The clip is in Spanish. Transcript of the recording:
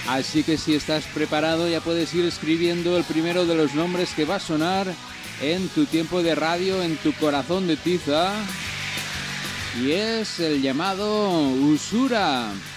Así que si estás preparado ya puedes ir escribiendo el primero de los nombres que va a sonar en tu tiempo de radio, en tu corazón de tiza. Y es el llamado Usura.